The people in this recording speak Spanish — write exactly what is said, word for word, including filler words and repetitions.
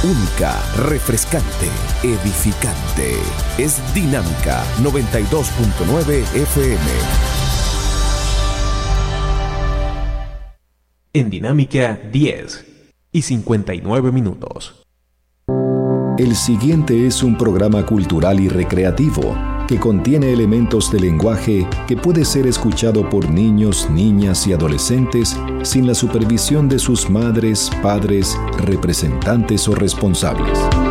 Única, refrescante, edificante. Es Dinámica noventa y dos punto nueve F M. En Dinámica diez y cincuenta y nueve minutos. El siguiente es un programa cultural y recreativo que contiene elementos de lenguaje que puede ser escuchado por niños, niñas y adolescentes sin la supervisión de sus madres, padres, representantes o responsables.